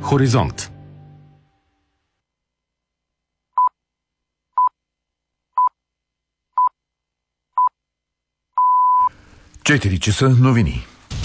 Хоризонт. Четири часа новини.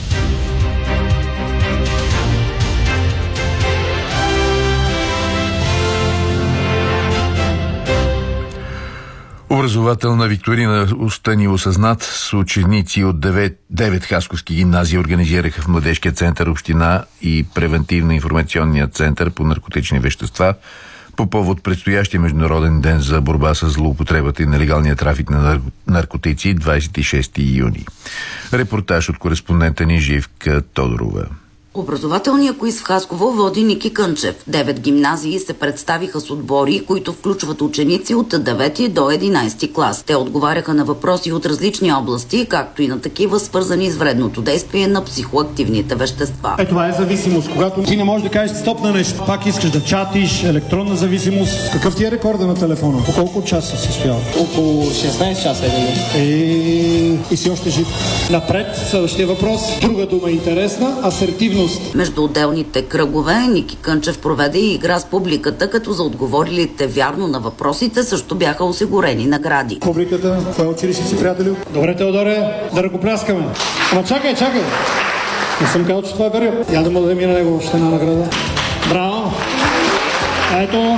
Образователна викторина остани осъзнат с ученици от 9 хасковски гимназии организираха в Младежкия център община и превентивно-информационния център по наркотични вещества по повод предстоящия Международен ден за борба с злоупотребата и нелегалния трафик на наркотици 26 юни. Репортаж от кореспондента ни Живка Тодорова. Образователният квиз в Хасково води Ники Кънчев. 9 гимназии се представиха с отбори, които включват ученици от 9 до 11 клас. Те отговаряха на въпроси от различни области, както и на такива свързани с вредното действие на психоактивните вещества. Това е зависимост. Когато ти не можеш да кажеш стоп на нещо, пак искаш да чатиш, електронна зависимост. Какъв ти е рекорда на телефона? По колко часа си стоял? Около 16 часа И си още жив. Напред, следващия въпрос. Друга дума е интересна. Асертивност. Между отделните кръгове Ники Кънчев проведе и игра с публиката, като за отговорилите вярно на въпросите също бяха осигурени награди. Публиката, кое училище си, приятелю? Добре, Теодоре, да ръкопляскаме. Ама чакай! Не съм казал, че това е Берил. Я да му дадем и на него още една награда. Браво! Ето.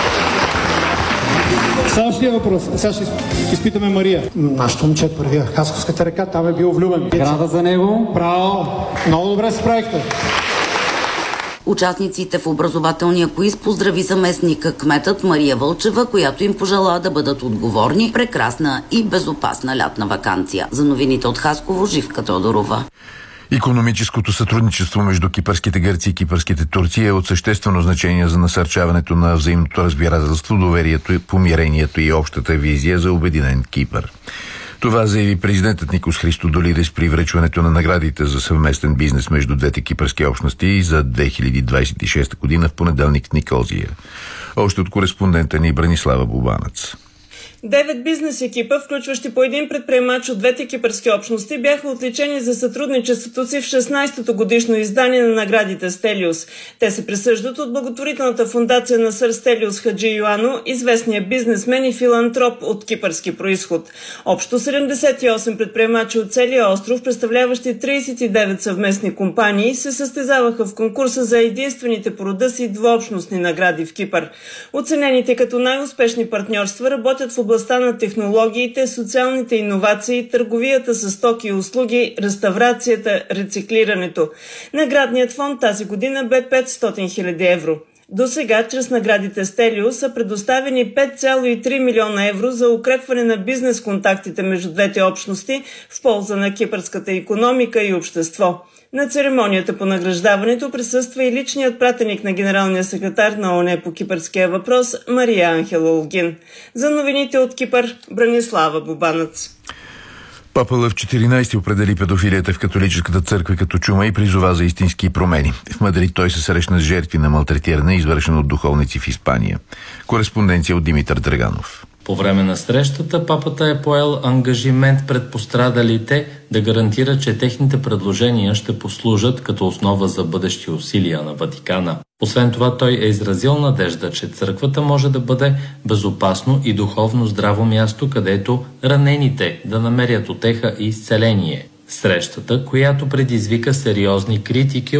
Следващия въпрос. Сега ще изпитаме Мария. Нашето момче е първия. Хасковската река, там е бил влюбен. Града за него. Браво! Много добре се справихте. Участниците в образователния квиз поздрави заместника кметът Мария Вълчева, която им пожела да бъдат отговорни, прекрасна и безопасна лятна ваканция. За новините от Хасково, Живка Тодорова. Икономическото сътрудничество между кипърските гърци и кипърските турци е от съществено значение за насърчаването на взаимното разбирателство, доверието, помирението и общата визия за обединен Кипър. Това заяви президентът Никос Христодолидис при връчването на наградите за съвместен бизнес между двете кипърски общности за 2026 година в понеделник в Никозия. Още от кореспондента ни Бранислава Бубанец. 9 бизнес екипа, включващи по един предприемач от двете кипърски общности, бяха отличени за сътрудничеството си в 16-то годишно издание на наградите Стелиус. Те се присъждат от благотворителната фондация на сър Стелиус Хаджи Йоано, известния бизнесмен и филантроп от кипърски происход. Общо 78 предприемачи от целия остров, представляващи 39 съвместни компании, се състезаваха в конкурса за единствените по рода си двуобщностни награди в Кипър. Оценените като най-успешни партньорства работят в областта на технологиите, социалните иновации, търговията с стоки и услуги, реставрацията, рециклирането. Наградният фонд тази година бе 500 000 евро. До сега, чрез наградите Стелиус са предоставени 5,3 милиона евро за укрепване на бизнес контактите между двете общности в полза на кипърската икономика и общество. На церемонията по награждаването присъства и личният пратеник на генералния секретар на ООН по кипърския въпрос Мария Анхела Олгин. За новините от Кипър, Бранислава Бубанец. Папа Лъв 14 определи педофилията в католическата църква като чума и призова за истински промени. В Мадрид той се срещна с жертви на малтретиране, извършено от духовници в Испания. Кореспонденция от Димитър Драганов. По време на срещата папата е поел ангажимент пред пострадалите да гарантира, че техните предложения ще послужат като основа за бъдещи усилия на Ватикана. Освен това, той е изразил надежда, че църквата може да бъде безопасно и духовно здраво място, където ранените да намерят утеха и изцеление. Срещата, която предизвика сериозни критики